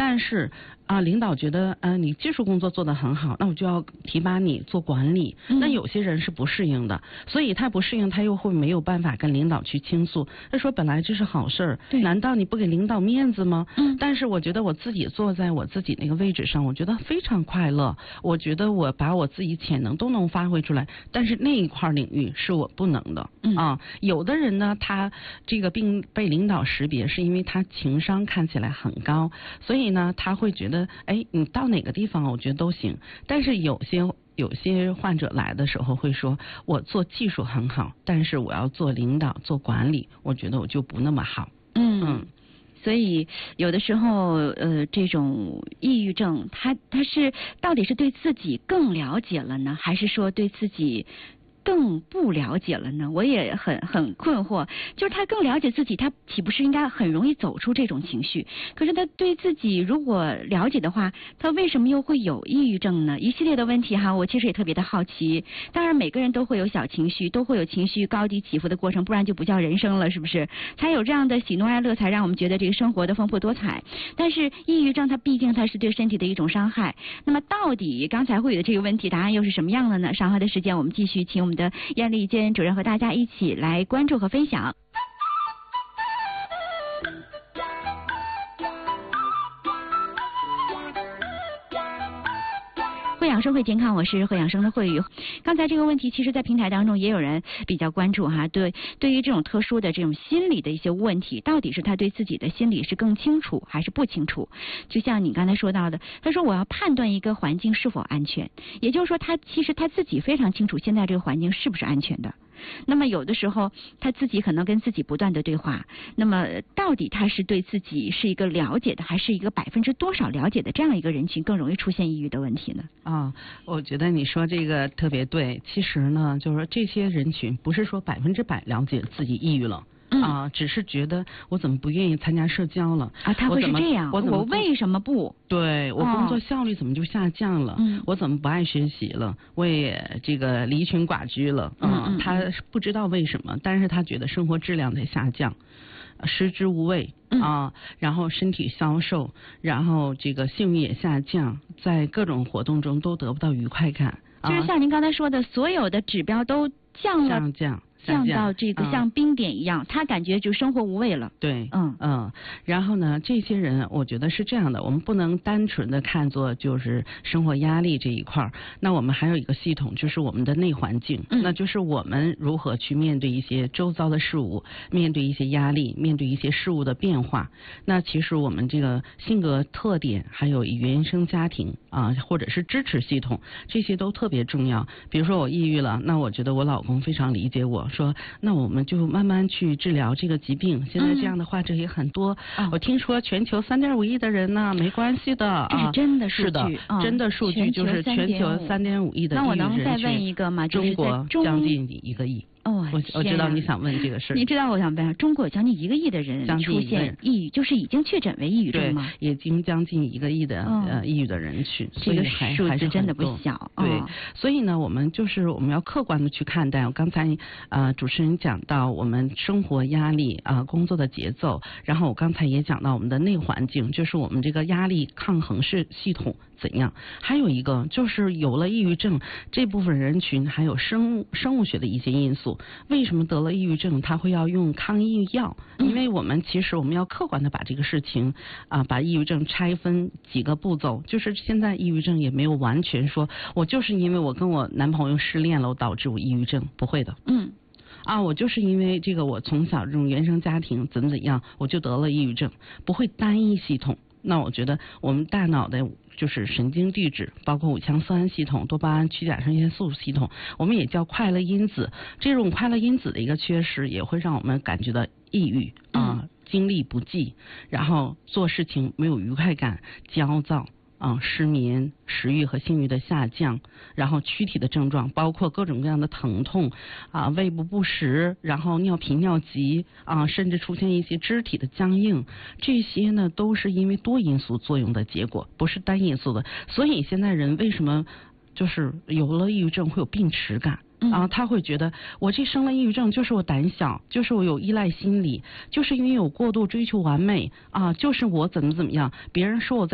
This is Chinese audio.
但是领导觉得你技术工作做得很好，那我就要提拔你做管理。那有些人是不适应的，所以他不适应，他又会没有办法跟领导去倾诉。他说本来这是好事儿，难道你不给领导面子吗？但是我觉得我自己坐在我自己那个位置上，我觉得非常快乐。我觉得我把我自己潜能都能发挥出来，但是那一块领域是我不能的。有的人呢，他这个并被领导识别，是因为他情商看起来很高，所以呢，他会觉得，你到哪个地方我觉得都行。但是有些患者来的时候会说，我做技术很好，但是我要做领导做管理，我觉得我就不那么好。 所以有的时候这种抑郁症他是到底是对自己更了解了呢，还是说对自己更不了解了呢？我也很困惑，就是他更了解自己，他岂不是应该很容易走出这种情绪？可是他对自己如果了解的话，他为什么又会有抑郁症呢？一系列的问题哈，我其实也特别的好奇。当然每个人都会有小情绪，都会有情绪高低起伏的过程，不然就不叫人生了，是不是？才有这样的喜怒哀乐，才让我们觉得这个生活的丰富多彩。但是抑郁症它毕竟它是对身体的一种伤害。那么到底刚才会有的这个问题答案又是什么样的呢？稍后的时间我们继续请我们的燕丽坚主任和大家一起来关注和分享。会养生会健康，我是会养生的慧宇。刚才这个问题，其实在平台当中也有人比较关注哈。对于这种特殊的这种心理的一些问题，到底是他对自己的心理是更清楚还是不清楚？就像你刚才说到的，他说我要判断一个环境是否安全，也就是说其实他自己非常清楚现在这个环境是不是安全的。那么有的时候他自己可能跟自己不断的对话，那么到底他是对自己是一个了解的，还是一个%多少了解的这样一个人群更容易出现抑郁的问题呢？ 我觉得你说这个特别对。其实呢，就是说这些人群不是说100%了解自己抑郁了。只是觉得我怎么不愿意参加社交了他会是这样，我为什么不？ 对，我工作效率怎么就下降了？我怎么不爱学习了？我也这个离群寡居了。他不知道为什么，但是他觉得生活质量在下降，食之无味然后身体消瘦，然后这个性欲也下降，在各种活动中都得不到愉快感。 就是像您刚才说的，所有的指标都降到这个像冰点一样，他感觉就生活无味了。 对，然后呢，这些人我觉得是这样的，我们不能单纯的看作就是生活压力这一块，那我们还有一个系统，就是我们的内环境，那就是我们如何去面对一些周遭的事物，面对一些压力，面对一些事物的变化。那其实我们这个性格特点，还有原生家庭或者是支持系统，这些都特别重要。比如说我抑郁了，那我觉得我老公非常理解我，说那我们就慢慢去治疗这个疾病。现在这样的患者也很多，我听说全球3.5亿的人呢，没关系的。 这是真的数据。 是的，真的数据就是全球3.5亿的抑郁人群。 那我能再问一个吗？ 中国将近1个亿。我知道你想问这个事。 你知道我想问，中国有将近1个亿的人出现抑郁，就是已经确诊为抑郁症吗？ 对，已经将近1个亿的抑郁的人群， 这个数字真的不小。 对，所以呢，我们要客观的去看待。我刚才主持人讲到我们生活压力工作的节奏，然后我刚才也讲到我们的内环境，就是我们这个压力抗衡式系统怎样。还有一个就是有了抑郁症这部分人群，还有生物学的一些因素。为什么得了抑郁症他会要用抗抑郁药？因为我们要客观的把这个事情把抑郁症拆分几个步骤。就是现在抑郁症也没有完全说我就是因为我跟我男朋友失恋了，我导致我抑郁症，不会的。我就是因为这个我从小这种原生家庭怎么样，我就得了抑郁症，不会单一系统。那我觉得我们大脑的就是神经递质，包括5羟色胺系统、多巴胺、曲甲肾腺素系统，我们也叫快乐因子。这种快乐因子的一个缺失，也会让我们感觉到抑郁精力不济，然后做事情没有愉快感，焦躁。失眠、食欲和性欲的下降，然后躯体的症状包括各种各样的疼痛胃部不食，然后尿频尿急甚至出现一些肢体的僵硬，这些呢都是因为多因素作用的结果，不是单因素的。所以现在人为什么就是有了抑郁症会有病耻感？他会觉得我这生了抑郁症就是我胆小，就是我有依赖心理，就是因为我过度追求完美就是我怎么样，别人说我在